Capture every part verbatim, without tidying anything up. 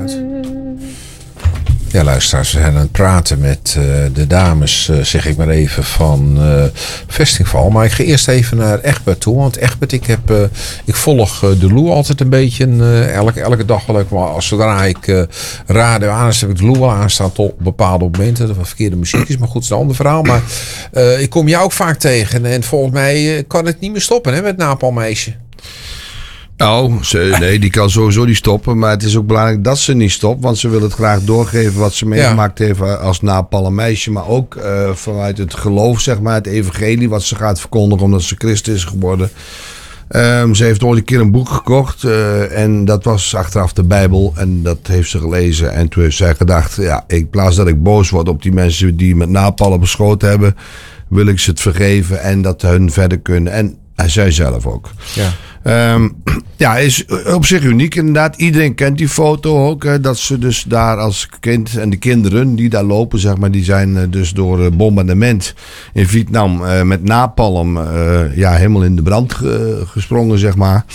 het. Ja, luisteraars, we zijn aan het praten met uh, de dames, uh, zeg ik maar even, van uh, Vestingval. Maar ik ga eerst even naar Egbert toe. Want Egbert, ik, heb, uh, ik volg uh, de Lou altijd een beetje. Uh, elke, elke dag wel. Maar als zodra ik uh, radio aan is, heb ik de Lou wel aanstaan tot op bepaalde momenten. Dat er verkeerde muziek is, maar goed, het is een ander verhaal. Maar uh, ik kom jou ook vaak tegen. En volgens mij uh, kan het niet meer stoppen, hè, met Napalmeisje. Nou, ze, nee, die kan sowieso niet stoppen. Maar het is ook belangrijk dat ze niet stopt. Want ze wil het graag doorgeven wat ze meegemaakt ja. heeft als Napalmeisje. Maar ook uh, vanuit het geloof, zeg maar, het evangelie wat ze gaat verkondigen omdat ze christen is geworden. Um, ze heeft ooit een keer een boek gekocht. Uh, en dat was achteraf de Bijbel. En dat heeft ze gelezen. En toen heeft zij gedacht, ja, in plaats dat ik boos word op die mensen die met napalm beschoten hebben, wil ik ze het vergeven en dat hun verder kunnen. En, en zij zelf ook. Ja. Um, ja, is op zich uniek inderdaad. Iedereen kent die foto ook. Hè, dat ze dus daar als kind en de kinderen die daar lopen, zeg maar, die zijn uh, dus door uh, bombardement in Vietnam uh, met napalm uh, ja, helemaal in de brand ge- gesprongen, zeg maar.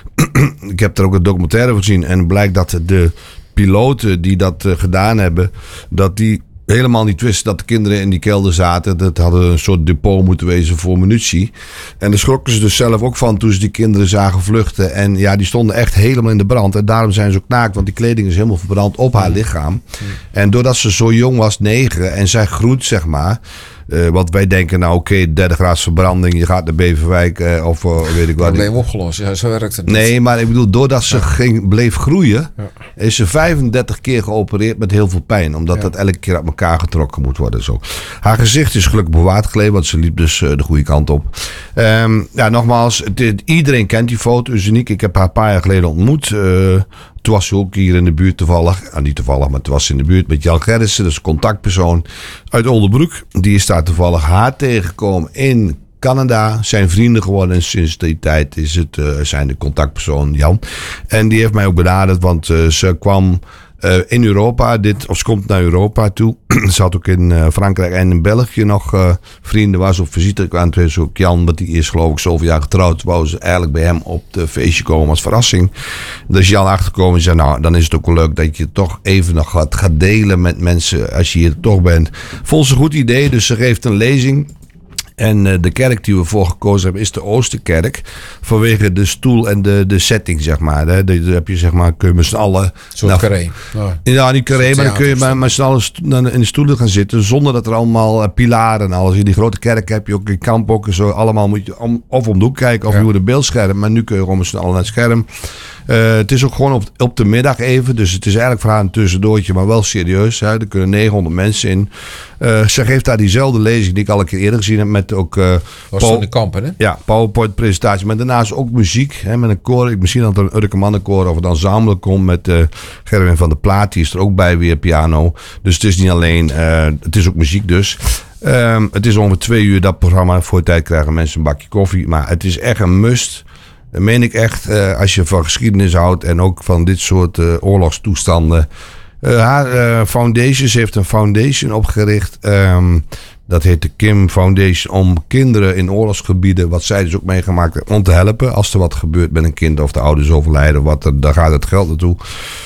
Ik heb er ook een documentaire van gezien en het blijkt dat de piloten die dat uh, gedaan hebben, dat die helemaal niet wisten dat de kinderen in die kelder zaten. Dat hadden een soort depot moeten wezen voor munitie. En daar schrokken ze dus zelf ook van toen ze die kinderen zagen vluchten. En ja, die stonden echt helemaal in de brand. En daarom zijn ze ook naakt, want die kleding is helemaal verbrand op haar lichaam. En doordat ze zo jong was, negen, en zij groeit, zeg maar. Uh, wat wij denken, nou oké, okay, derde graads verbranding, je gaat naar Beverwijk uh, of uh, weet ik wat. Probleem opgelost, ja, zo werkt het niet. Nee, maar ik bedoel, doordat ze ja. ging, bleef groeien, ja. is ze vijfendertig keer geopereerd met heel veel pijn. Omdat ja. dat elke keer uit elkaar getrokken moet worden. Zo. Haar gezicht is gelukkig bewaard gebleven, want ze liep dus uh, de goede kant op. Um, ja, nogmaals, het, het, iedereen kent die foto, is uniek. Ik heb haar een paar jaar geleden ontmoet. Uh, Toen was ze ook hier in de buurt toevallig. Ah, niet toevallig, maar toen was ze in de buurt met Jan Gerritsen. Dat is een contactpersoon uit Oldenbroek. Die is daar toevallig haar tegengekomen in Canada. Zijn vrienden geworden. En sinds die tijd is het, uh, zijn de contactpersoon Jan. En die heeft mij ook benaderd. Want uh, ze kwam uh, in Europa. Dit, of ze komt naar Europa toe. Ze had ook in uh, Frankrijk en in België nog uh, vrienden waar ze op visite kwamen. Toen is ook Jan, want die is geloof ik zoveel jaar getrouwd. Wou ze eigenlijk bij hem op de feestje komen als verrassing. Dus Jan achterkomen en zei, nou, dan is het ook wel leuk dat je toch even nog wat gaat delen met mensen als je hier toch bent. Vond ze een goed idee, dus ze geeft een lezing. En uh, de kerk die we voor gekozen hebben is de Oosterkerk. Vanwege de stoel en de, de setting, zeg maar. Hè. Daar heb je, zeg maar, kun je met z'n allen... Zo'n nou, carré. Oh. Ja, niet carré, maar dan kun je met, met z'n allen sto- in de stoelen gaan zitten. Zonder dat er allemaal uh, pilaren en alles. In die grote kerk heb je ook in kamp ook zo. Allemaal moet je om, of om de hoek kijken of ja. je moet een beeldscherm. Maar nu kun je gewoon met z'n allen naar het scherm. Uh, het is ook gewoon op, op de middag even. Dus het is eigenlijk voor haar een tussendoortje, maar wel serieus. Hè. Er kunnen negenhonderd mensen in. Uh, ze geeft daar diezelfde lezing die ik al een keer eerder gezien heb. Met ook... Uh, was po- de kampen, hè? Ja, PowerPoint presentatie. Maar daarnaast ook muziek. Hè, met een koor. Misschien dat er een Urke mannenkoor of een ensemble komt. Met uh, Gerwin van der Plaat. Die is er ook bij weer piano. Dus het is niet alleen... Uh, het is ook muziek dus. Um, het is ongeveer twee uur dat programma. Voor de tijd krijgen mensen een bakje koffie. Maar het is echt een must. Dat meen ik echt. Uh, als je van geschiedenis houdt. En ook van dit soort uh, oorlogstoestanden. Uh, haar uh, foundation, ze heeft een foundation opgericht. Um, dat heet de Kim Foundation. Om kinderen in oorlogsgebieden, wat zij dus ook meegemaakt hebben, om te helpen. Als er wat gebeurt met een kind of de ouders overlijden. Wat er, daar gaat het geld naartoe.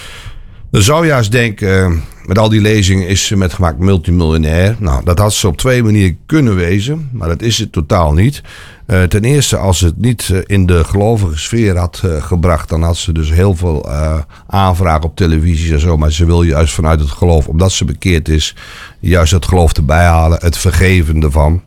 Dan zou je eens denken, uh, met al die lezingen is ze met gemaakt multimiljonair. Nou, dat had ze op twee manieren kunnen wezen. Maar dat is het totaal niet. Uh, ten eerste, als ze het niet uh, in de gelovige sfeer had uh, gebracht, dan had ze dus heel veel uh, aanvragen op televisie en zo. Maar ze wil juist vanuit het geloof, omdat ze bekeerd is, juist het geloof erbij halen, het vergeven ervan.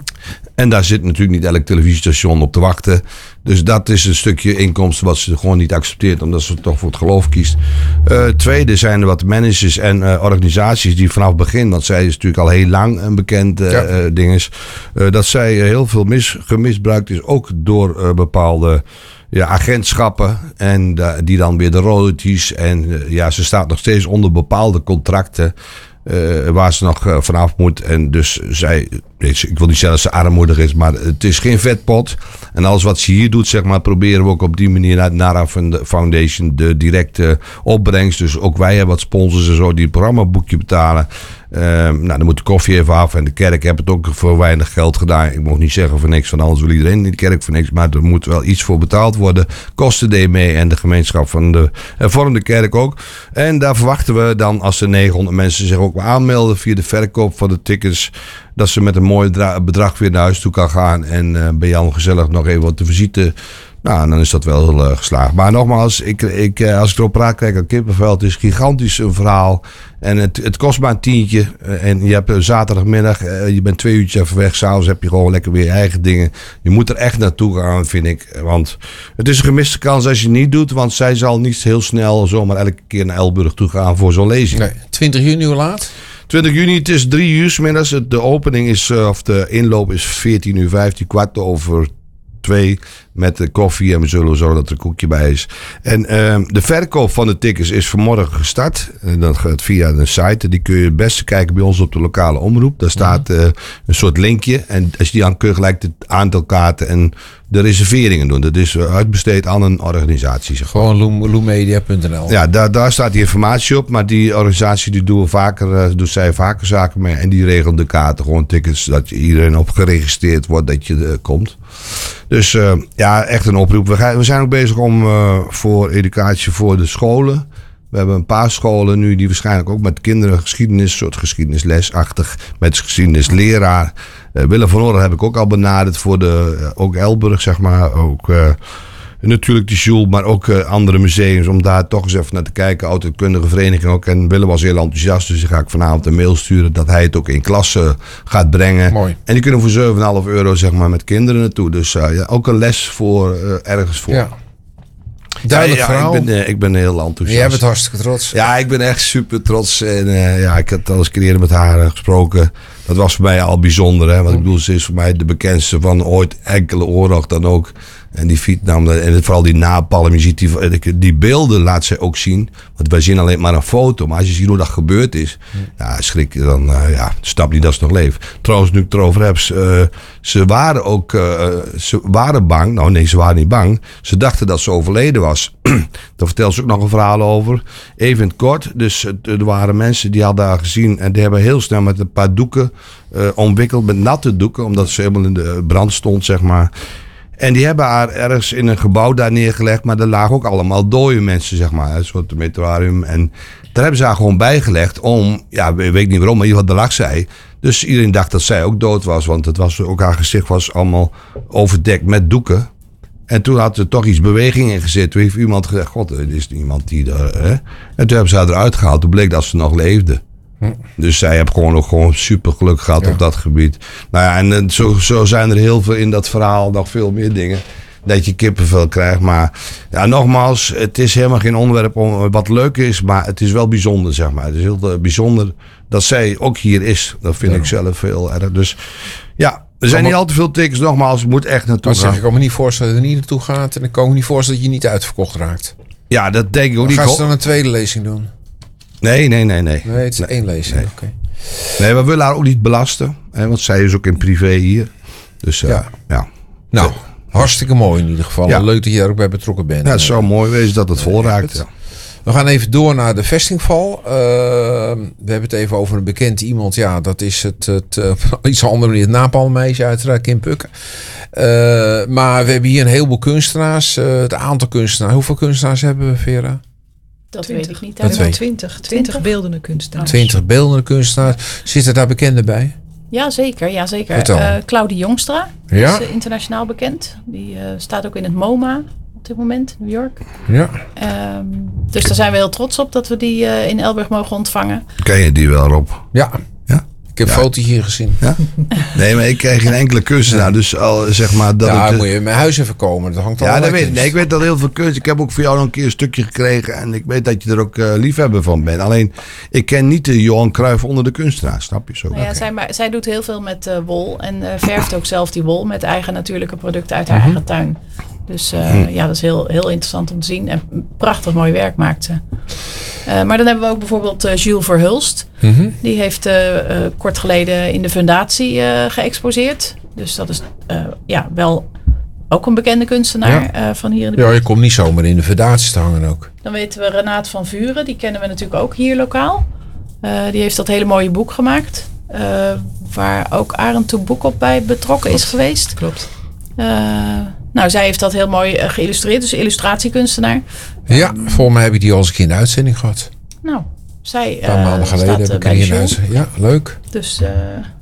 En daar zit natuurlijk niet elk televisiestation op te wachten. Dus dat is een stukje inkomsten wat ze gewoon niet accepteert, omdat ze toch voor het geloof kiest. Uh, tweede zijn er wat managers en uh, organisaties die vanaf het begin, want zij is natuurlijk al heel lang een bekend uh, ja. uh, ding is, uh, dat zij uh, heel veel mis, gemisbruikt is, ook door uh, bepaalde ja, agentschappen en uh, die dan weer de royalties en uh, ja, ze staat nog steeds onder bepaalde contracten uh, waar ze nog uh, vanaf moet en dus zij ik wil niet zeggen dat ze armoedig is, maar het is geen vetpot. En alles wat ze hier doet, zeg maar, proberen we ook op die manier naar Nara Foundation de directe opbrengst. Dus ook wij hebben wat sponsors en zo die het programmaboekje betalen. Uh, nou, dan moet de koffie even af en de kerk heeft het ook voor weinig geld gedaan. Ik mag niet zeggen voor niks, van anders wil iedereen in de kerk voor niks. Maar er moet wel iets voor betaald worden. Kosten deed mee en de gemeenschap van de hervormde kerk ook. En daar verwachten we dan, als er negenhonderd mensen zich ook aanmelden via de verkoop van de tickets, dat ze met een mooi dra- bedrag weer naar huis toe kan gaan. En uh, bij Jan gezellig nog even wat te visite. Nou, dan is dat wel heel uh, geslaagd. Maar nogmaals, ik, ik, uh, als ik erop praat, kijk aan kippenvel. Het is gigantisch een verhaal. En het, het kost maar een tientje. Uh, en je hebt uh, zaterdagmiddag, uh, je bent twee uurtjes even weg. S'avonds heb je gewoon lekker weer je eigen dingen. Je moet er echt naartoe gaan, vind ik. Want het is een gemiste kans als je het niet doet. Want zij zal niet heel snel zomaar elke keer naar Elburg toe gaan voor zo'n lezing. Nee, twintig juni, hoe laat? twintig juni, het is drie uur 's middags. De opening is, uh, of de inloop is veertien uur vijftien, kwart over twee. Met de koffie en we zullen zorgen dat er een koekje bij is. En uh, de verkoop van de tickets is vanmorgen gestart. En dat gaat via de site. Die kun je het beste kijken bij ons op de lokale omroep. Daar staat uh, een soort linkje. En als je die aan kun je gelijk het aantal kaarten en de reserveringen doen. Dat is uh, uitbesteed aan een organisatie. Zeg maar. Gewoon loemedia punt n l. Ja, daar, daar staat die informatie op. Maar die organisatie die doen vaker, uh, doet zij vaker zaken mee. En die regelt de kaarten. Gewoon tickets. Dat je iedereen op geregistreerd wordt dat je uh, komt. Dus uh, ja, echt een oproep. We, gaan, we zijn ook bezig om uh, voor educatie voor de scholen. We hebben een paar scholen nu die waarschijnlijk ook met kinderen geschiedenis, soort geschiedenislesachtig, met geschiedenisleraar. Uh, Willem van Oren heb ik ook al benaderd voor de, uh, ook Elburg, zeg maar. Ook uh, natuurlijk de Joel, maar ook uh, andere museums, om daar toch eens even naar te kijken. Oudheidkundige vereniging ook. En Willem was heel enthousiast, dus die ga ik vanavond een mail sturen dat hij het ook in klasse gaat brengen. Mooi. En die kunnen voor zeven komma vijf euro, zeg maar, met kinderen naartoe. Dus uh, ja, ook een les voor uh, ergens voor. Ja. Duidelijk ja, ja, verhaal. Ik ben, uh, ik ben heel enthousiast. Jij bent hartstikke trots. Ja, ik ben echt super trots. En uh, ja, ik had al eens eerder met haar uh, gesproken. Dat was voor mij al bijzonder. Hè? Want ik bedoel, ze is voor mij de bekendste van ooit enkele oorlog dan ook. En die Vietnam, en vooral die napalm, je ziet die, die beelden laat ze ook zien. Want wij zien alleen maar een foto. Maar als je ziet hoe dat gebeurd is, ja, schrik je dan, uh, ja, snap niet dat ze nog leven. Trouwens, nu ik het erover heb, uh, ze waren ook, uh, ze waren bang. Nou nee, ze waren niet bang. Ze dachten dat ze overleden was. Daar vertelt ze ook nog een verhaal over. Even in het kort. Dus er waren mensen die hadden haar gezien. En die hebben heel snel met een paar doeken uh, omwikkeld. Met natte doeken. Omdat ze helemaal in de brand stond, zeg maar. En die hebben haar ergens in een gebouw daar neergelegd. Maar er lagen ook allemaal dode mensen, zeg maar. Een soort meteorarium. En daar hebben ze haar gewoon bijgelegd om... Ja, ik weet niet waarom, maar in ieder geval, daar lag zij. Dus iedereen dacht dat zij ook dood was. Want het was, ook haar gezicht was allemaal overdekt met doeken. En toen had er toch iets beweging in gezet. Toen heeft iemand gezegd, god, er is iemand die er... Hè? En toen hebben ze haar eruit gehaald. Toen bleek dat ze nog leefde. Hm. Dus zij heeft gewoon ook gewoon super geluk gehad ja. op dat gebied. Nou ja, en zo, zo zijn er heel veel in dat verhaal. Nog veel meer dingen. Dat je kippenvel krijgt. Maar ja, nogmaals, het is helemaal geen onderwerp om wat leuk is. Maar het is wel bijzonder, zeg maar. Het is heel bijzonder dat zij ook hier is. Dat vind ja. ik zelf heel erg. Dus ja... Er zijn niet al te veel tickets, nogmaals, je moet echt naartoe gaan. Zeg, ik kan me niet voorstellen dat je er niet naartoe gaat. En ik kan me niet voorstellen dat je niet uitverkocht raakt. Ja, dat denk ik ook of niet. Gaan ze dan een tweede lezing doen? Nee, nee, nee, nee. Nee, het is nee. één lezing. Nee. Okay. nee, we willen haar ook niet belasten. Hè, want zij is ook in privé hier. Dus uh, ja. ja. Nou, hartstikke mooi in ieder geval. Ja. Leuk dat je daar ook bij betrokken bent. Ja, het zou mooi wezen dat het vol raakt. Ja. We gaan even door naar de vestingval. Uh, we hebben het even over een bekend iemand. Ja, dat is het, het uh, iets andere manier het napalmmeisje uiteraard, Kim Pukken. Uh, maar we hebben hier een heleboel kunstenaars. Uh, het aantal kunstenaars. Hoeveel kunstenaars hebben we, Vera? Dat twintig. Weet ik niet. Dat weet twintig. twintig beeldende kunstenaars. twintig beeldende kunstenaars. Zitten daar bekenden bij? Ja, zeker. Ja, zeker. Uh, Claudie Jongstra ja? is uh, internationaal bekend. Die uh, staat ook in het MoMA. Op dit moment, New York. Ja. Um, dus daar zijn we heel trots op dat we die uh, in Elburg mogen ontvangen. Ken je die wel, Rob? Ja. Ja. Ik heb ja. een foto hier gezien. Ja? Nee, maar ik krijg geen enkele kunstenaar. Ja. Dus al zeg maar dat ja, ik... moet je in mijn huis even komen. Dat hangt al ja, dat weet, nee, ik weet dat heel veel kunst. Ik heb ook voor jou nog een keer een stukje gekregen. En ik weet dat je er ook uh, liefhebber van bent. Alleen, ik ken niet de Johan Cruijff onder de kunstenaars. Snap je zo? Nou ja, okay. zij, maar, zij doet heel veel met uh, wol. En uh, verft ook zelf die wol met eigen natuurlijke producten uit haar mm-hmm. eigen tuin. Dus uh, hm. ja, dat is heel, heel interessant om te zien. En prachtig mooi werk maakt ze. Uh, maar dan hebben we ook bijvoorbeeld uh, Jules Verhulst. Mm-hmm. Die heeft uh, uh, kort geleden in de fundatie uh, geëxposeerd. Dus dat is uh, ja, wel ook een bekende kunstenaar ja. uh, van hier in de buurt. Ja, je komt niet zomaar in de fundatie te hangen ook. Dan weten we Renaat van Vuren. Die kennen we natuurlijk ook hier lokaal. Uh, die heeft dat hele mooie boek gemaakt. Uh, waar ook Arend Toe Boekop bij betrokken Klopt. is geweest. Klopt. Uh, nou, zij heeft dat heel mooi uh, geïllustreerd. Dus illustratiekunstenaar. Ja, um, volgens mij heb ik die al eens een keer in de uitzending gehad. Nou, zij Een paar uh, maanden geleden staat, heb ik die in de uitzending. Ja, leuk. Dus... Uh,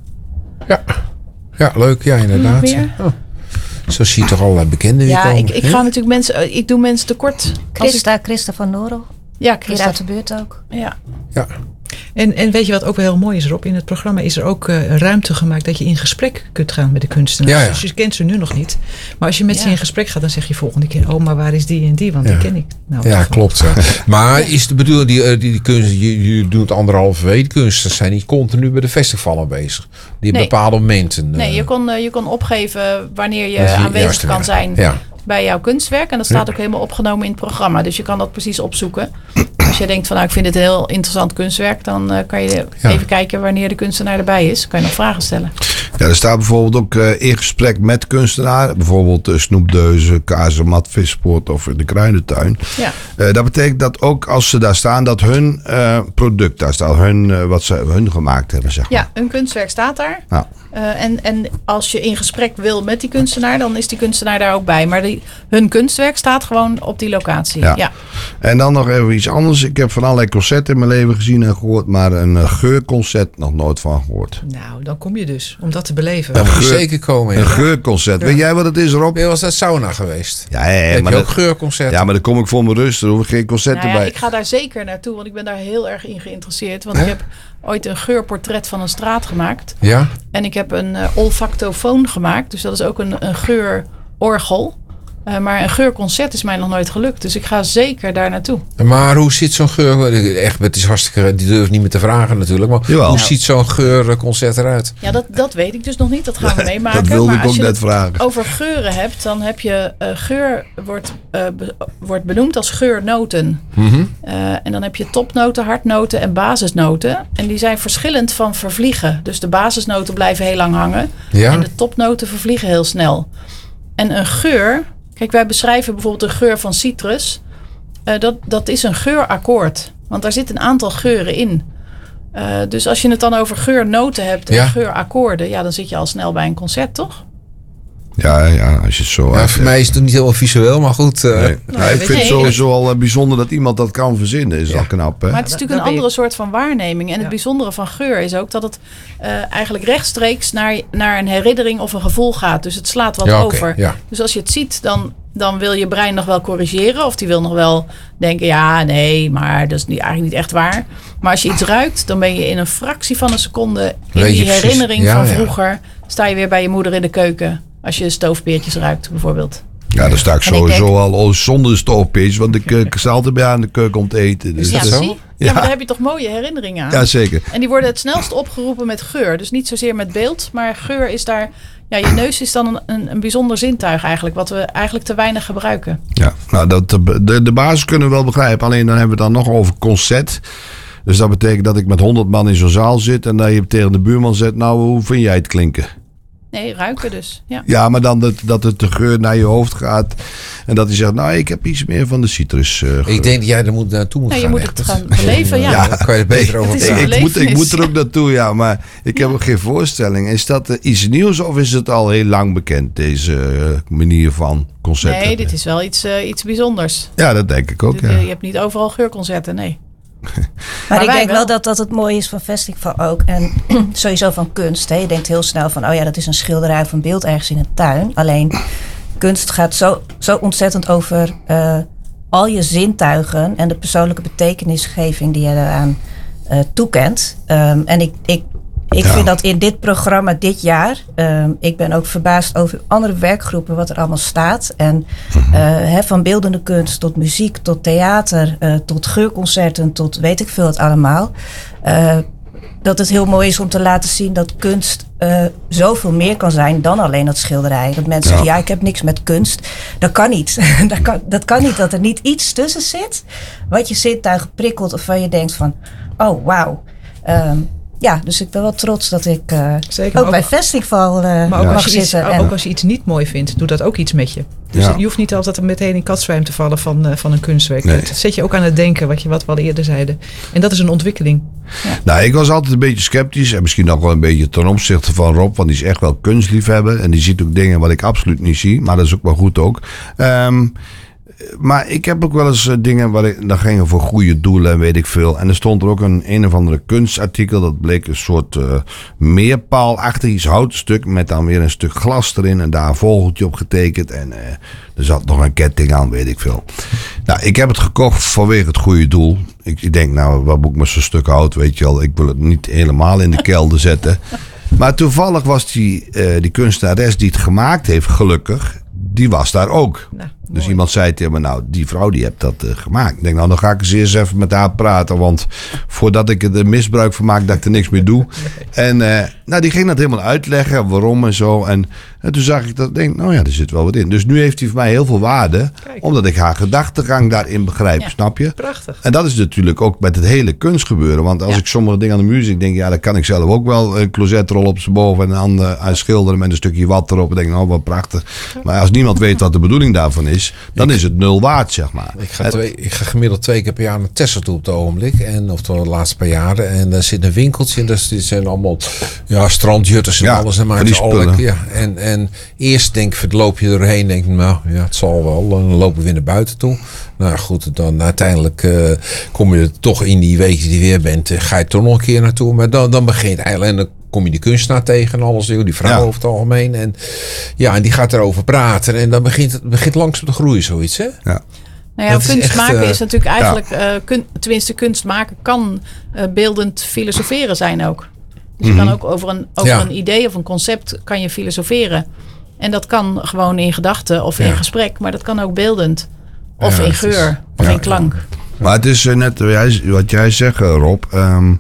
ja. ja, leuk. Ja, inderdaad. Oh. Zo zie je toch allerlei bekenden ja, weer komen. Ja, ik, ik ga natuurlijk mensen... Ik doe mensen tekort. Christa, ik... Christa van Norel. Ja, Christa. Hier uit de buurt ook. Ja. Ja. En, en weet je wat ook wel heel mooi is, Rob? In het programma is er ook uh, ruimte gemaakt dat je in gesprek kunt gaan met de kunstenaars. Ja, ja. Dus je kent ze nu nog niet. Maar als je met ja. ze in gesprek gaat, dan zeg je volgende keer... oh, maar waar is die en die? Want ja. die ken ik. Nou, ja, klopt. Ja. Maar ja. is de bedoeling, die, die, die kunst, je, je doet anderhalve week. Kunstenaars zijn niet continu bij de festivalen bezig. Die nee. bepaalde momenten. Nee, je kon, uh, je kon opgeven wanneer je aanwezig kan zijn... Ja. bij jouw kunstwerk. En dat staat ja. ook helemaal opgenomen in het programma. Dus je kan dat precies opzoeken. Als je denkt van nou, ik vind dit een heel interessant kunstwerk, dan uh, kan je ja. even kijken wanneer de kunstenaar erbij is. Kan je nog vragen stellen. Ja, er staat bijvoorbeeld ook uh, in gesprek met kunstenaar. Bijvoorbeeld uh, Snoepdeuzen, Kazemat, Vispoort of de Kruidentuin. Ja. Uh, dat betekent dat ook als ze daar staan, dat hun uh, product daar staat. Hun, uh, wat ze hun gemaakt hebben, zeg maar. Ja, hun kunstwerk staat daar. Ja. Uh, en, en als je in gesprek wil met die kunstenaar, dan is die kunstenaar daar ook bij. Maar die, hun kunstwerk staat gewoon op die locatie. Ja. Ja. En dan nog even iets anders. Ik heb van allerlei concerten in mijn leven gezien en gehoord, maar een uh, geurconcert nog nooit van gehoord. Nou, dan kom je dus om dat te beleven. Dan moet je zeker komen. Ja. Een geurconcert. Ja. Weet jij wat het is, Rob? Je was naar sauna geweest. Ja, ja, ja heb maar je dat, ook geurconcerten. Ja, maar dan kom ik voor mijn rust. Er hoef geen concerten nou ja, bij. Ik ga daar zeker naartoe, want ik ben daar heel erg in geïnteresseerd. Want ja? ik heb ooit een geurportret van een straat gemaakt. Ja. En ik heb een uh, olfactofoon gemaakt. Dus dat is ook een, een geurorgel. Uh, maar een geurconcert is mij nog nooit gelukt. Dus ik ga zeker daar naartoe. Maar hoe ziet zo'n geur... Echt, het is hartstikke... Die durf niet meer te vragen natuurlijk. Maar Jawel. hoe nou. ziet zo'n geurconcert eruit? Ja, dat, dat weet ik dus nog niet. Dat gaan we meemaken. Dat wilde maar ik ook net vragen. Over geuren hebt, dan heb je... Uh, geur wordt, uh, be, wordt benoemd als geurnoten. Mm-hmm. Uh, en dan heb je topnoten, hardnoten en basisnoten. En die zijn verschillend van vervliegen. Dus de basisnoten blijven heel lang hangen. Ja? En de topnoten vervliegen heel snel. En een geur... Kijk, wij beschrijven bijvoorbeeld de geur van citrus. Uh, dat, dat is een geurakkoord. Want daar zit een aantal geuren in. Uh, dus als je het dan over geurnoten hebt en ja. geurakkoorden... Ja, dan zit je al snel bij een concert, toch? Ja, ja, als je het zo... Ja, uit, voor ja. mij is het niet helemaal visueel, maar goed. Uh, nee. Nou, ja, ik vind het sowieso al uh, bijzonder dat iemand dat kan verzinnen. Is ja. al knap, hè? Maar het is natuurlijk een andere soort van waarneming. En ja. het bijzondere van geur is ook dat het uh, eigenlijk rechtstreeks naar, naar een herinnering of een gevoel gaat. Dus het slaat wat ja, okay. over. Ja. Dus als je het ziet, dan, dan wil je brein nog wel corrigeren. Of die wil nog wel denken, ja, nee, maar dat is niet, eigenlijk niet echt waar. Maar als je iets ruikt, dan ben je in een fractie van een seconde in Weet die herinnering ja, van vroeger. Ja. Sta je weer bij je moeder in de keuken. Als je stoofpeertjes ruikt, bijvoorbeeld. Ja, dan sta ik sowieso denk, al zonder stoofpeertjes. Want ik, ik sta altijd bij aan de keuken om te eten. Dus ja, dat zie? Ja. ja, maar daar heb je toch mooie herinneringen aan. Ja, zeker. En die worden het snelst opgeroepen met geur. Dus niet zozeer met beeld. Maar geur is daar... Ja, je neus is dan een, een, een bijzonder zintuig eigenlijk. Wat we eigenlijk te weinig gebruiken. Ja, nou, dat, de, de basis kunnen we wel begrijpen. Alleen dan hebben we het dan nog over concert. Dus dat betekent dat ik met honderd man in zo'n zaal zit. En dat je tegen de buurman zegt... Nou, hoe vind jij het klinken? Nee, ruiken dus. Ja, ja maar dan dat, dat het de geur naar je hoofd gaat. En dat hij zegt, nou, ik heb iets meer van de citrus uh, Ik denk dat jij er moet, naartoe moet nee, gaan. Je moet echt. het gaan beleven, ja. ja. Dan kan je er beter over praten. Ik moet, ik moet er ook naartoe, ja. Maar ik heb ja. ook geen voorstelling. Is dat uh, iets nieuws of is het al heel lang bekend, deze uh, manier van concerten? Nee, dit is wel iets, uh, iets bijzonders. Ja, dat denk ik ook, de, ja. Je hebt niet overal geurconcerten, nee. Maar, maar ik denk wel, wel dat dat het mooie is van festival ook. En sowieso van kunst. Hè. Je denkt heel snel van, oh ja, dat is een schilderij of een beeld ergens in een tuin. Alleen kunst gaat zo, zo ontzettend over uh, al je zintuigen en de persoonlijke betekenisgeving die je daaraan uh, toekent. Um, en ik, ik, ik ja. vind dat in dit programma dit jaar, um, ik ben ook verbaasd over andere werkgroepen wat er allemaal staat. En uh, he, van beeldende kunst tot muziek, tot theater, uh, tot geurconcerten, tot weet ik veel het allemaal. Uh, dat het heel mooi is om te laten zien dat kunst uh, zoveel meer kan zijn dan alleen dat schilderij. Dat mensen ja. zeggen, ja, ik heb niks met kunst. Dat kan niet. dat, kan, dat kan niet, dat er niet iets tussen zit wat je zintuigen prikkelt of waar je denkt van, oh, wauw. Um, Ja, dus ik ben wel trots dat ik uh, Zeker, ook, ook bij Vestingval uh, maar ook mag als je zitten. Iets, en ook als je iets niet mooi vindt, doet dat ook iets met je. Dus ja. je hoeft niet altijd meteen in katzwijm te vallen van, uh, van een kunstwerk. Nee. Het zet je ook aan het denken, wat, je, wat we al eerder zeiden. En dat is een ontwikkeling. Ja. Nou, ik was altijd een beetje sceptisch. En misschien ook wel een beetje ten opzichte van Rob. Want die is echt wel kunstliefhebber. En die ziet ook dingen wat ik absoluut niet zie. Maar dat is ook wel goed ook. Um, Maar ik heb ook wel eens dingen waar ik, dat gingen voor goede doelen en weet ik veel. En er stond er ook een een of andere kunstartikel. Dat bleek een soort uh, meerpaalachtig iets houtstuk met dan weer een stuk glas erin. En daar een vogeltje op getekend. En uh, er zat nog een ketting aan, weet ik veel. Nou, ik heb het gekocht vanwege het goede doel. Ik, ik denk, nou, wat moet ik met zo'n stuk hout, weet je wel. Ik wil het niet helemaal in de kelder zetten. Maar toevallig was die, uh, die kunstenares die het gemaakt heeft, gelukkig, die was daar ook. Nou, dus mooi. Iemand zei tegen me, nou, die vrouw die hebt dat uh, gemaakt. Ik denk, nou, dan ga ik eens eerst even met haar praten. Want voordat ik er misbruik van maak, dat ik er niks meer doe. Nee. En uh, nou, die ging dat helemaal uitleggen, waarom en zo. En, en toen zag ik dat, denk, nou ja, er zit wel wat in. Dus nu heeft hij voor mij heel veel waarde. Kijk. Omdat ik haar gedachtegang daarin begrijp, ja, snap je? Prachtig. En dat is natuurlijk ook met het hele kunstgebeuren. Want als ja. ik sommige dingen aan de muur zie, denk, ja, dan kan ik zelf ook wel een closetrol op z'n boven en dan uh, schilderen met een stukje wat erop. En denk, nou, wat prachtig. Maar als niemand weet wat de bedoeling daarvan is, dan is het nul waard, zeg maar. Ik ga, twee, ik ga gemiddeld twee keer per jaar naar Texel toe op het ogenblik. En, of de laatste paar jaren. En daar zit een winkeltje in. Dus die zijn allemaal ja, strandjutters en ja, alles. En die spullen. Ja, en, en eerst denk ik, loop je erheen. Denk ik, nou ja, het zal wel. Dan lopen we weer naar buiten toe. Nou goed, dan uiteindelijk uh, kom je toch in die week die je weer bent. Uh, ga je toch nog een keer naartoe. Maar dan, dan begint eigenlijk. En dan kom je die kunstenaar tegen en alles. Die vrouw ja. over het algemeen. En, ja, en die gaat erover praten. En dan begint het begint langzaam te groeien, zoiets. Hè? Ja. Nou ja, kunst maken uh, is natuurlijk eigenlijk, ja. uh, kun, tenminste kunst maken kan uh, beeldend filosoferen zijn ook. Dus mm-hmm. je kan ook over, een, over ja. een idee of een concept kan je filosoferen. En dat kan gewoon in gedachten of ja. in gesprek, maar dat kan ook beeldend. Of ja, in geur, is, of ja, in klank. Ja. Maar het is net wat jij zegt, Rob. Um,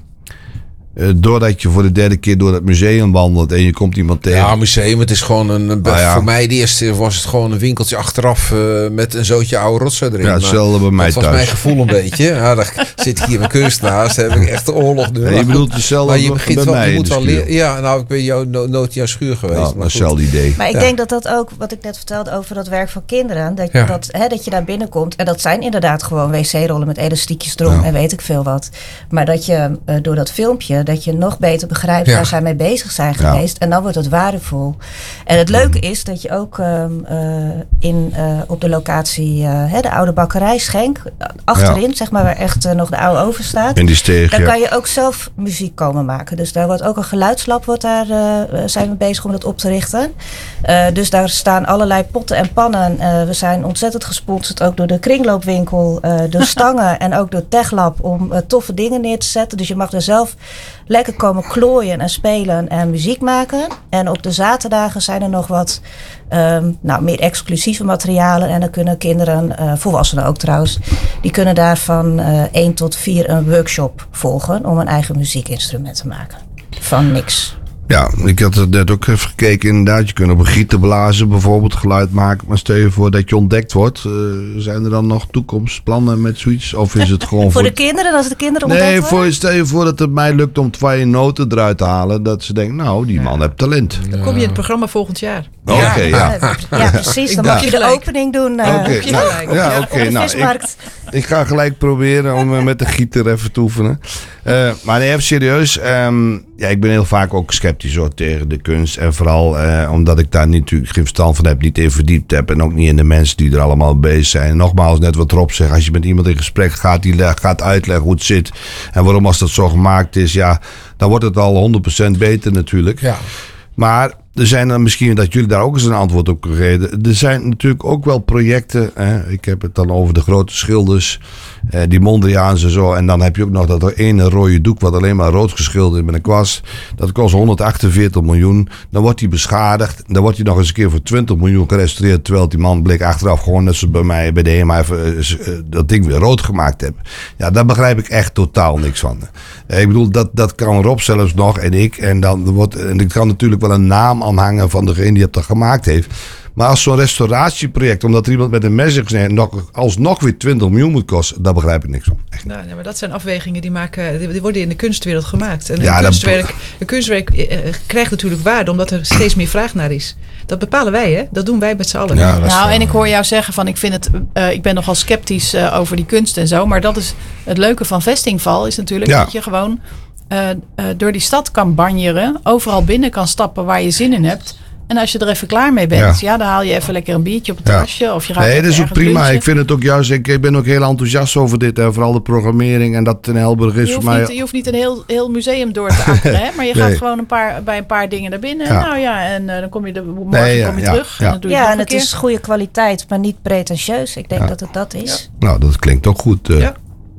Uh, doordat je voor de derde keer door het museum wandelt en je komt iemand tegen. Ja, museum, het is gewoon een. een ah, ja. Voor mij de eerste was het gewoon een winkeltje achteraf uh, met een zootje oude rotzooi erin. Ja, hetzelfde bij mij thuis. Dat was mijn gevoel een beetje. Ja, dan zit ik hier met kunstenaars, heb ik echt de oorlog nu. Ja, je bedoelt hetzelfde maar je begint bij wel, mij je moet wel leren. Ja, nou, ik ben jou, no, nooit in jouw schuur geweest. Nou, maar hetzelfde idee. Maar ik ja. denk dat dat ook, wat ik net vertelde over dat werk van kinderen, dat, ja. dat, hè, dat je daar binnenkomt en dat zijn inderdaad gewoon wc-rollen met elastiekjes erom ja. en weet ik veel wat. Maar dat je uh, door dat filmpje, dat je nog beter begrijpt ja. waar zij mee bezig zijn geweest. Ja. En dan wordt het waardevol. En het leuke is dat je ook um, uh, in, uh, op de locatie, uh, hè, de oude bakkerij Schenk, achterin, ja. zeg maar, waar echt uh, nog de oude oven staat. In die steeg, daar ja. kan je ook zelf muziek komen maken. Dus daar wordt ook een geluidslab, wordt daar, uh, zijn we bezig om dat op te richten. Uh, dus daar staan allerlei potten en pannen. Uh, we zijn ontzettend gesponsord, ook door de kringloopwinkel, uh, door Stangen en ook door TechLab om uh, toffe dingen neer te zetten. Dus je mag er zelf lekker komen klooien en spelen en muziek maken. En op de zaterdagen zijn er nog wat um, nou, meer exclusieve materialen. En dan kunnen kinderen, uh, volwassenen ook trouwens, die kunnen daar van uh, één tot vier een workshop volgen om een eigen muziekinstrument te maken. Van niks. Ja, ik had het net ook even gekeken. Inderdaad, je kunt op een gieter blazen, bijvoorbeeld geluid maken. Maar stel je voor dat je ontdekt wordt. Uh, zijn er dan nog toekomstplannen met zoiets? Of is het gewoon voor, voor de kinderen, als de kinderen ontdekt nee, worden? Nee, stel je voor dat het mij lukt om twee noten eruit te halen. Dat ze denken, nou, die man ja. heeft talent. Dan kom je in het programma volgend jaar. Oké, okay, ja. Ja. ja, precies. Dan mag je de opening doen. Uh, okay, nou, ja, oké. Okay, nou, ik, ik ga gelijk proberen om uh, met de gieter even te oefenen. Uh, maar nee, even serieus. Um, ja, ik ben heel vaak ook sceptisch hoor, tegen de kunst. En vooral uh, omdat ik daar natuurlijk geen verstand van heb, niet in verdiept heb. En ook niet in de mensen die er allemaal bezig zijn. En nogmaals, net wat Rob zegt. Als je met iemand in gesprek gaat, die gaat uitleggen hoe het zit. En waarom als dat zo gemaakt is, ja, dan wordt het al honderd procent beter natuurlijk. Ja. Maar er zijn dan misschien dat jullie daar ook eens een antwoord op gegeven. Er zijn natuurlijk ook wel projecten. Hè? Ik heb het dan over de grote schilders. Eh, die Mondriaans en zo. En dan heb je ook nog dat er ene rode doek wat alleen maar rood geschilderd is met een kwast. Dat kost honderdachtenveertig miljoen. Dan wordt die beschadigd. Dan wordt die nog eens een keer voor twintig miljoen gerestaureerd. Terwijl die man bleek achteraf gewoon net zoals bij mij bij de H E M A even uh, dat ding weer rood gemaakt hebben. Ja, daar begrijp ik echt totaal niks van. Uh, ik bedoel, dat, dat kan Rob zelfs nog en ik. En dan wordt, en ik kan natuurlijk wel een naam aanhangen van degene die het dat gemaakt heeft. Maar als zo'n restauratieproject, omdat er iemand met een mes is gesneden, nog, alsnog weer twintig miljoen moet kosten, daar begrijp ik niks van. Nou, nee, maar dat zijn afwegingen die, maken, die worden in de kunstwereld gemaakt. En ja, een, kunstwerk, een kunstwerk eh, krijgt natuurlijk waarde omdat er steeds meer vraag naar is. Dat bepalen wij, hè? Dat doen wij met z'n allen. Ja, nou, en ik hoor jou zeggen van ik vind het, uh, ik ben nogal sceptisch uh, over die kunst en zo. Maar dat is het leuke van Vestingval, is natuurlijk ja. dat je gewoon uh, uh, door die stad kan banjeren, overal binnen kan stappen waar je zin in hebt. En als je er even klaar mee bent, ja, ja dan haal je even lekker een biertje op het terrasje. Ja. Of je gaat nee, dat is ook prima. Lunchen. Ik vind het ook juist, ik, ik ben ook heel enthousiast over dit. Hè, vooral de programmering en dat in Helburg is voor mij. Niet, je hoeft niet een heel, heel museum door te akkeren, hè, maar je gaat nee. gewoon een paar, bij een paar dingen naar binnen. Ja. Nou ja, en uh, dan kom je de, morgen nee, ja, kom je ja, terug. Ja, en, dan doe je ja, het en het keer. is goede kwaliteit, maar niet pretentieus. Ik denk ja. dat het dat is. Ja. Nou, dat klinkt ook goed. Uh. Ja.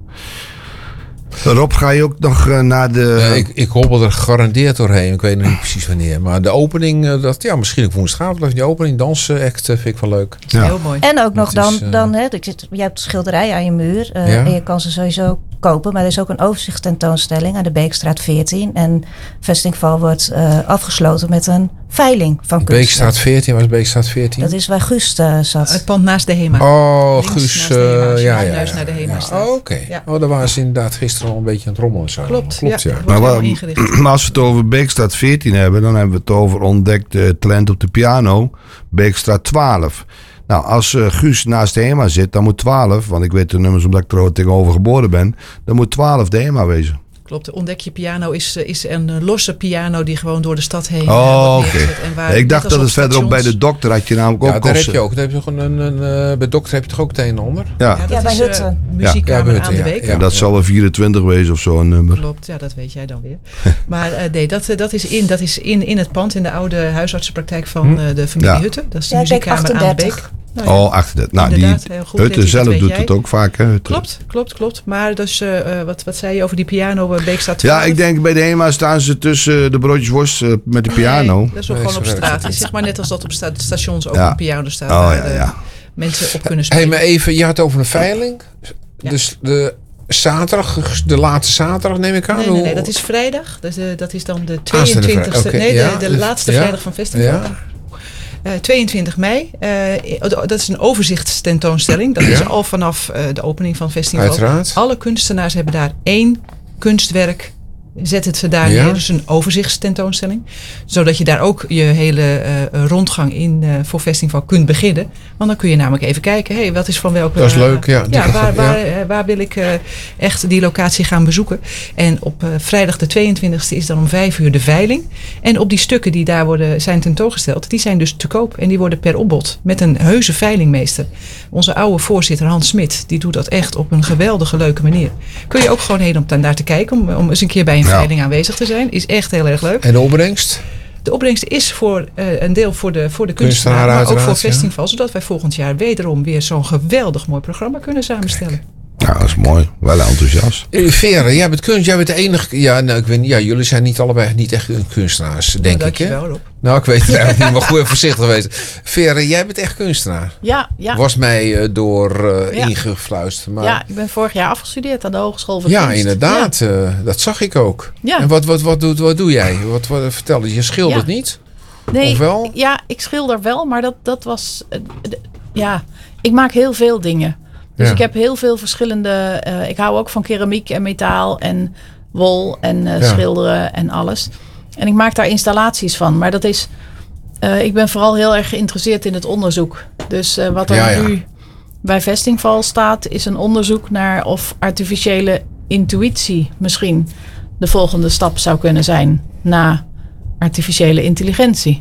Rob, ga je ook nog uh, naar de... Uh, ik, ik hobbel er gegarandeerd doorheen. Ik weet nog niet precies wanneer. Maar de opening, uh, dat, ja, misschien ook woensdagavond. Die opening, dansen, act, uh, vind ik wel leuk. Ja. Heel mooi. En ook nog dan, is, uh, dan hè, ik zit, je hebt schilderijen aan je muur. Uh, ja? En je kan ze sowieso kopen. Maar er is ook een overzichtstentoonstelling aan de Beekstraat veertien. En Vestingval wordt uh, afgesloten met een veiling van kunst. Beekstraat veertien, waar is Beekstraat veertien? Dat is waar Guus uh, zat. Het pand naast de H E M A. Oh, Guus. Uh, ja, ja, ja, juist naar de H E M A staat. Oh, oké. Okay. Ja. Oh, daar waren ze inderdaad gisteren al een beetje aan het rommelen. Zo. Klopt, Klopt, ja. ja. Maar, waar, maar als we het over Beekstraat veertien hebben, dan hebben we het over ontdekt uh, talent op de piano. Beekstraat twaalf. Nou, als uh, Guus naast de H E M A zit, dan moet twaalf, want ik weet de nummers omdat ik er tegenover geboren ben, dan moet twaalf de H E M A wezen. Klopt, de Ontdek je piano is, is een losse piano die gewoon door de stad heen oh, oké. Okay. Ik dacht dat het verderop bij de dokter had je namelijk ook ja, daar heb je ook. Daar heb je toch een, een, een, uh, bij dokter heb je toch ook het een en ander? Ja, ja, dat ja bij is, Hutten. Uh, muziekkamer ja, aan de Beek. Ja, ja, dat ja. zal wel vierentwintig wezen of zo een nummer. Klopt, ja, dat weet jij dan weer. Maar uh, nee, dat, dat is, in, dat is in, in het pand, in de oude huisartsenpraktijk van uh, de familie ja. Hutten. Dat is de ja, muziekkamer aan de Beek. Nou, ja. Oh, achterdertig. Nou, die goed, Hutten zelf doet jij. Het ook vaak. Hè, Hutten. Klopt, klopt, klopt. Maar dus, uh, wat, wat zei je over die piano uh, Beekstraat twaalf? Ja, ik denk bij de H E M A staan ze tussen de broodjes worst uh, met de piano. Nee, dat is wel nee, gewoon op straat. Het is zeg maar net als dat op sta- stations ook ja. een piano staat. Oh, waar ja, ja. mensen op kunnen spelen. Hé, hey, maar even, je had over een veiling. Ja. Dus de zaterdag, de laatste zaterdag neem ik aan? Nee, nee, nee dat is vrijdag. Dus, uh, dat is dan de tweeëntwintigste. Okay, nee, ja, de, de dus, laatste ja. vrijdag van festival. Ja. Uh, tweeëntwintig mei. Uh, dat is een overzichtstentoonstelling. Dat ja. is al vanaf uh, de opening van het festival. Uiteraard. Alle kunstenaars hebben daar één kunstwerk. Zet het ze daar ja. neer. Dus een overzichtstentoonstelling. Zodat je daar ook je hele uh, rondgang in uh, voor festival kunt beginnen. Want dan kun je namelijk even kijken. Hé, hey, wat is van welke... Dat is leuk, ja. ja, waar, waar, ja. waar wil ik uh, echt die locatie gaan bezoeken. En op uh, vrijdag de tweeëntwintigste is dan om vijf uur de veiling. En op die stukken die daar worden, zijn tentoongesteld. Die zijn dus te koop. En die worden per opbod. Met een heuse veilingmeester. Onze oude voorzitter Hans Smit. Die doet dat echt op een geweldige leuke manier. Kun je ook gewoon heen om daar te kijken. Om, om eens een keer bij een veiling ja. aanwezig te zijn. Is echt heel erg leuk. En de opbrengst? De opbrengst is voor uh, een deel voor de, voor de kunstenaar, maar ook voor festival. Ja. Zodat wij volgend jaar wederom weer zo'n geweldig mooi programma kunnen samenstellen. Kijk. Ja, dat is mooi. Wel enthousiast. Vera, jij bent kunst. Jij bent de enige... Ja, nou, ik weet niet. Ja, jullie zijn niet allebei niet echt kunstenaars, denk nou, ik. Hè? Wel, nou, ik weet het eigenlijk niet, maar goed even voorzichtig wezen. Vera, jij bent echt kunstenaar. Ja, ja. Was mij uh, door uh, ja. ingefluisterd. Maar... Ja, ik ben vorig jaar afgestudeerd aan de Hogeschool voor ja, Kunst. Inderdaad, ja, inderdaad. Uh, dat zag ik ook. Ja. En wat, wat, wat, wat, wat doe jij? Wat, wat, vertel je, je schildert ja. niet? Nee, of wel? Ja, ik schilder wel, maar dat, dat was... Uh, d- ja, ik maak heel veel dingen. Dus ja. ik heb heel veel verschillende... Uh, ik hou ook van keramiek en metaal en wol en uh, ja. schilderen en alles. En ik maak daar installaties van. Maar dat is... Uh, ik ben vooral heel erg geïnteresseerd in het onderzoek. Dus uh, wat er ja, ja. nu bij Vestingval staat... is een onderzoek naar of artificiële intuïtie misschien... de volgende stap zou kunnen zijn na artificiële intelligentie.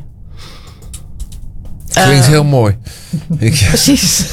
Klinkt uh, heel mooi. Precies.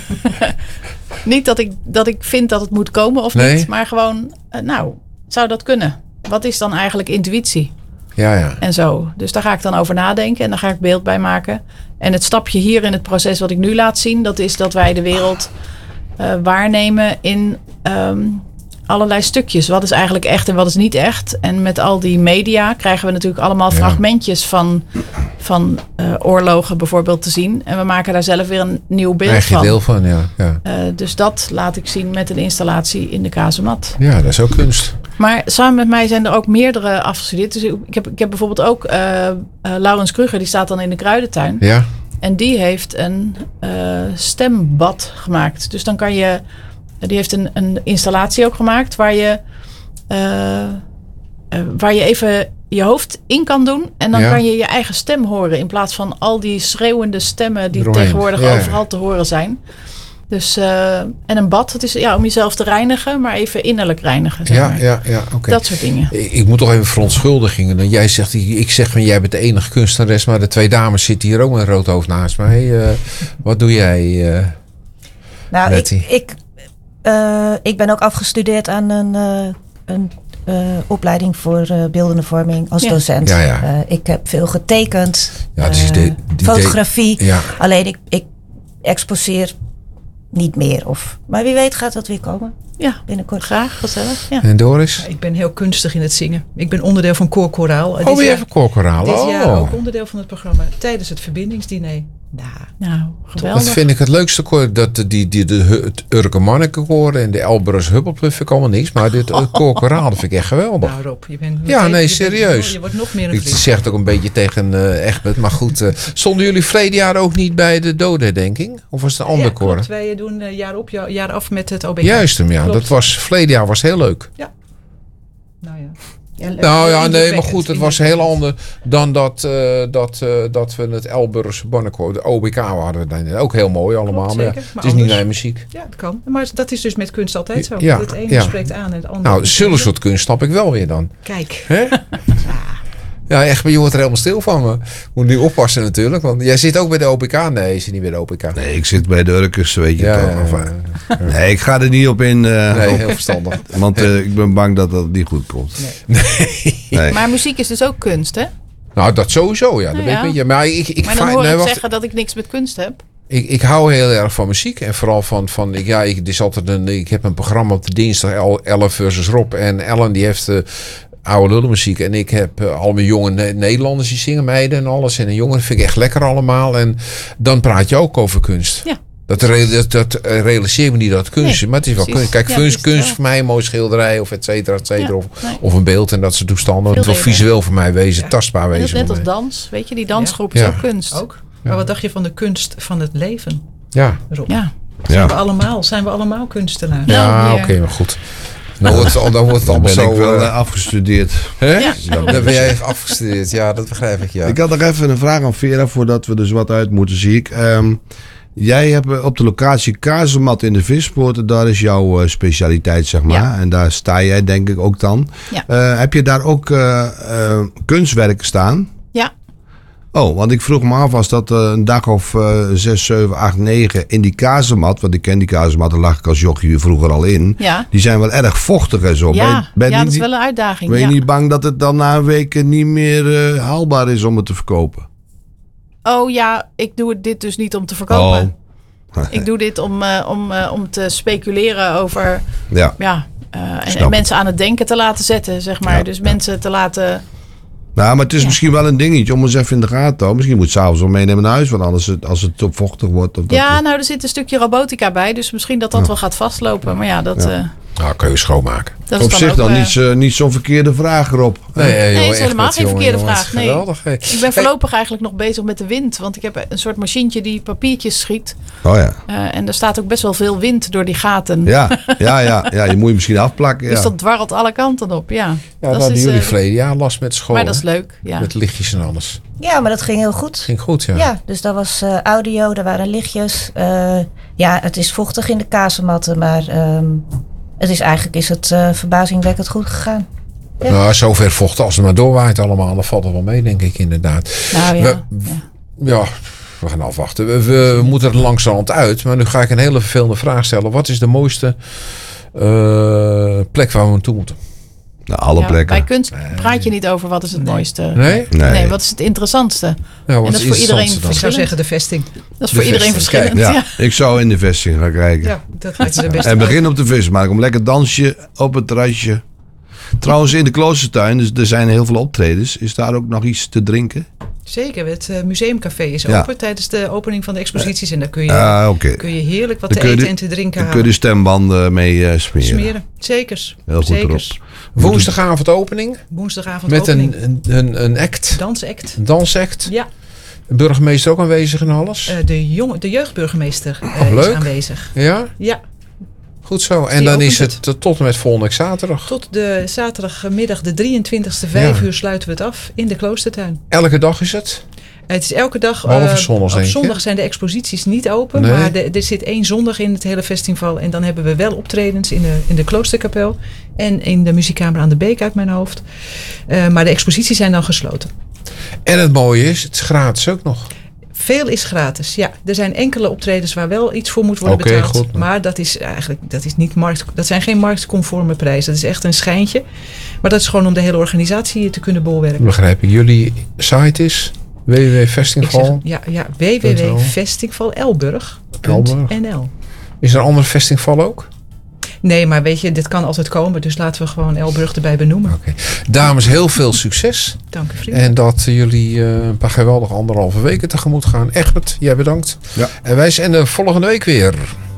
Niet dat ik, dat ik vind dat het moet komen of nee. niet. Maar gewoon, uh, nou, zou dat kunnen? Wat is dan eigenlijk intuïtie? Ja, ja. En zo. Dus daar ga ik dan over nadenken en daar ga ik beeld bij maken. En het stapje hier in het proces wat ik nu laat zien, dat is dat wij de wereld uh, waarnemen in um, allerlei stukjes. Wat is eigenlijk echt en wat is niet echt? En met al die media krijgen we natuurlijk allemaal ja. fragmentjes van, van uh, oorlogen bijvoorbeeld te zien. En we maken daar zelf weer een nieuw beeld Eigen van. deel van, ja. ja. Uh, dus dat laat ik zien met een installatie in de kazemat. Ja, dat is ook kunst. Maar samen met mij zijn er ook meerdere afgestudeerd. Dus ik heb, ik heb bijvoorbeeld ook uh, uh, Laurens Kruger, die staat dan in de kruidentuin. Ja. En die heeft een uh, stembad gemaakt. Dus dan kan je... Die heeft een, een installatie ook gemaakt waar je, uh, uh, waar je even je hoofd in kan doen. En dan ja. kan je je eigen stem horen. In plaats van al die schreeuwende stemmen die Romein. tegenwoordig ja. overal te horen zijn. Dus, uh, en een bad, het is ja, om jezelf te reinigen, maar even innerlijk reinigen. Zeg ja, maar. ja, ja, okay. Dat soort dingen. Ik, ik moet toch even verontschuldigingen. Dan jij zegt, ik, ik zeg van jij bent de enige kunstenares, maar de twee dames zitten hier ook met een rood hoofd naast mij. Uh, wat doe jij, uh, Nou, ik, ik, uh, ik ben ook afgestudeerd aan een, uh, een uh, opleiding voor uh, beeldende vorming als ja. docent. Ja, ja. Uh, ik heb veel getekend, ja, dus uh, de, die fotografie. De, ja. Alleen ik, ik exposeer niet meer. Of, maar wie weet gaat dat weer komen. Ja, binnenkort. Graag, gezellig. Ja. En Doris? Ja, ik ben heel kunstig in het zingen. Ik ben onderdeel van Koor Koraal. Oh, weer even Koor Koraal. Dit oh. jaar ook onderdeel van het programma tijdens het verbindingsdiner. Nou, nou, geweldig. Dat vind ik het leukste koor. Dat die, die, die, de, het Urke Manneke-koor en de Elbrus Hubbelpuff vind ik allemaal niks. Maar dit uh, Koor Koraal, dat vind ik echt geweldig. Nou Rob, je bent ja, nee, je serieus. Bent, je wordt nog meer een ik vriend. zeg het ook een beetje tegen uh, Egbert. Maar goed, uh, stonden jullie verleden jaar ook niet bij de dodenherdenking? Of was het een ander ja, koor? Klopt, wij doen uh, jaar op, jaar, jaar af met het O B K. Juist hem, ja. Klopt. Dat was, verleden jaar was heel leuk. Ja. Nou ja. Ja, nou ja, nee, maar goed, het was heel ander dan dat, uh, dat, uh, dat we het Elburgs Bonnenkoor, de O B K hadden. Ook heel mooi allemaal, Klopt, maar, ja, maar het is niet mijn muziek. Ja, dat kan. Maar dat is dus met kunst altijd zo. Ja, het ene ja. spreekt aan en het andere. Nou, zulke soort kunst snap ik wel weer dan. Kijk. Hè? Ja, echt, maar je wordt er helemaal stil van me. Moet nu oppassen natuurlijk, want jij zit ook bij de O P K. Nee, je zit niet bij de O P K. Nee, ik zit bij de Urkers, weet je ja, toch. ja, ja, ja. Nee, ik ga er niet op in. Uh, nee, heel verstandig. Want uh, ik ben bang dat dat niet goed komt. Nee. Nee. Nee. Maar muziek is dus ook kunst, hè? Nou, dat sowieso, ja. Dat nou, weet ik ja. niet. Maar, ik, ik maar dan hoor nee, ik wacht. zeggen dat ik niks met kunst heb. Ik, ik hou heel erg van muziek. En vooral van, van ik, ja, ik, is altijd een, ik heb een programma op de dinsdag, Ellen versus Rob. En Ellen die heeft uh, oude lullenmuziek. En ik heb uh, al mijn jonge ne- Nederlanders die zingen, meiden en alles. En de jongeren vind ik echt lekker allemaal. En dan praat je ook over kunst. Ja. Dat, dat, dat realiseer me niet dat het kunst is. Nee, maar het is wel kunst. Kijk, ja, kunst, kunst voor mij een mooi schilderij of et cetera, et cetera. Ja, of, nee. of een beeld en dat soort toestanden. Het wil visueel voor mij wezen, ja. tastbaar wezen. En dat is net als dans. Weet je, die dansgroep ja. is ook kunst. Ook. Maar ja. wat dacht je van de kunst van het leven? Ja. Rob? Ja. Zijn, ja. we allemaal, zijn we allemaal kunstenaars? Ja, oké, okay, maar goed. Dan wordt het, dan wordt het allemaal ben zo... ik wel uh, afgestudeerd. Hè? Ja. Dan ben jij even afgestudeerd. Ja, dat begrijp ik, ja. Ik had nog even een vraag aan Vera, voordat we dus wat uit moeten, zie ik. Um, jij hebt op de locatie Kazemat in de Vispoort, daar is jouw uh, specialiteit, zeg maar. Ja. En daar sta jij denk ik ook dan. Ja. Uh, heb je daar ook uh, uh, kunstwerken staan? Ja. Oh, want ik vroeg me af, als dat uh, een dag of uh, zes, zeven, acht, negen in die kazemat, want ik ken die kazemat, daar lag ik als jochie vroeger al in. Ja. Die zijn wel erg vochtig en zo. Ja, ben, ben ja niet, dat is wel een uitdaging. Ben je ja. niet bang dat het dan na een week niet meer uh, haalbaar is om het te verkopen? Oh ja, ik doe dit dus niet om te verkopen. Oh. Ik doe dit om, uh, om, uh, om te speculeren over ja. Ja, uh, en, en mensen aan het denken te laten zetten, zeg maar. Ja, dus ja. mensen te laten... Nou, maar het is ja. misschien wel een dingetje om eens even in de gaten te houden. Misschien moet je het s'avonds wel meenemen naar huis, want anders het, als het te vochtig wordt. Of ja, dat nou, er zit een stukje robotica bij, dus misschien dat dat ja. wel gaat vastlopen. Maar ja, dat... Ja. Uh, nou, kun je schoonmaken. Dat op is dan zich ook, dan uh, niet, uh, niet zo'n verkeerde vraag erop. Nee, nee, nee joh, het is helemaal geen jongen, verkeerde jongen, vraag. Nee. Geweldig, hey. Ik ben voorlopig hey. eigenlijk nog bezig met de wind. Want ik heb een soort machientje die papiertjes schiet. Oh ja. Uh, en er staat ook best wel veel wind door die gaten. Ja, ja, ja, ja je moet je misschien afplakken. Ja. Dus dat dwarrelt alle kanten op, ja. Ja, dat hadden is, jullie uh, verleden jaar last met school. Maar dat is leuk, ja. Met lichtjes en alles. Ja, maar dat ging heel goed. Ging goed, ja. Ja, dus dat was uh, audio, daar waren lichtjes. Uh, ja, het is vochtig in de kazematten, maar um, het is eigenlijk is het uh, verbazingwekkend goed gegaan. Ja. Nou, zover vochten als het maar doorwaait allemaal, dan valt het wel mee, denk ik inderdaad. Nou ja. We, ja. ja, we gaan afwachten. We, we, we moeten er langzamerhand uit, maar nu ga ik een hele vervelende vraag stellen. Wat is de mooiste uh, plek waar we naartoe moeten? Nou, alle ja, plekken. Bij kunst praat je niet over wat is het nee. mooiste. Nee? Nee. nee, wat is het interessantste? Ja, en dat is voor iedereen verschillend. Ik zou zeggen de vesting. Dat is voor iedereen vesting. verschillend. Ja, ja. Ik zou in de vesting gaan kijken. Ja, dat lijkt me de beste. En begin op de vismarkt. Om lekker dansje op het terrasje. Trouwens, in de kloostertuin, dus er zijn heel veel optredens. Is daar ook nog iets te drinken? Zeker, het uh, museumcafé is Ja. open tijdens de opening van de exposities. En daar kun je, Ah, okay. kun je heerlijk wat Dan te kun je eten de- en te drinken Dan kun je halen. de stembanden mee uh, smeren. Smeren, zekers. Heel goed zekers. erop. Woensdagavond opening. Woensdagavond Met opening. een, een, een, een act. Dansact. Een dansact. Ja, De burgemeester ook aanwezig en alles. uh, de, jong, de jeugdburgemeester uh, Oh, is leuk. aanwezig. Ja, Ja, goed zo. En Die dan opent is het tot- tot en met volgende zaterdag. tot de zaterdagmiddag de drieëntwintigste, vijf Ja. uur sluiten we het af in de kloostertuin. Elke dag is het. Het is elke dag. Behalve uh, zondags, op denk ik, zondag hè? zijn de exposities niet open. Nee. Maar de, er zit één zondag in het hele festival. En dan hebben we wel optredens in de, in de kloosterkapel. En in de muziekkamer aan de Beek uit mijn hoofd. Uh, maar de exposities zijn dan gesloten. En het mooie is, het is gratis ook nog. Veel is gratis, ja. Er zijn enkele optredens waar wel iets voor moet worden Oké, betaald. goed. Maar dat is eigenlijk dat is niet markt, dat zijn geen marktconforme prijzen. Dat is echt een schijntje. Maar dat is gewoon om de hele organisatie te kunnen bolwerken. Begrijp ik. Jullie site is w w w punt Ik festival. zeg, ja, ja, w w w punt festival elburg punt n l. Is er een ander festival ook? Nee, maar weet je, dit kan altijd komen. Dus laten we gewoon Elburg erbij benoemen. Oké. Dames, heel veel succes. Dank u, vriend. En dat jullie uh, een paar geweldige anderhalve weken tegemoet gaan. Egbert, jij bedankt. Ja. En wij zijn er volgende week weer.